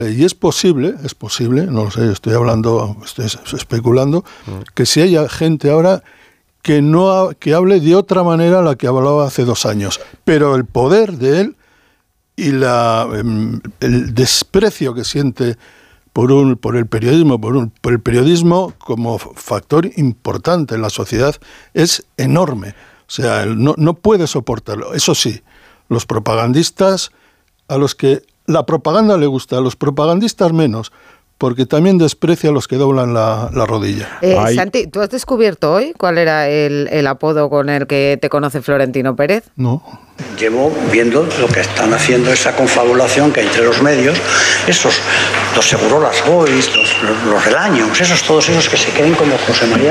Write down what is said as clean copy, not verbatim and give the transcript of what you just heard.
Y es posible, no lo sé, estoy especulando, que si haya gente ahora que hable de otra manera a la que hablaba hace 2 años. Pero el poder de él y el desprecio que siente por el periodismo como factor importante en la sociedad es enorme. O sea, él no puede soportarlo. Eso sí, los propagandistas, a los que la propaganda le gusta, a los propagandistas menos, porque también desprecia a los que doblan la rodilla. Santi, ¿tú has descubierto hoy cuál era el apodo con el que te conoce Florentino Pérez? No. Llevo viendo lo que están haciendo, esa confabulación que hay entre los medios, los Segurolas Boys, los Relaños, todos esos que se creen como José María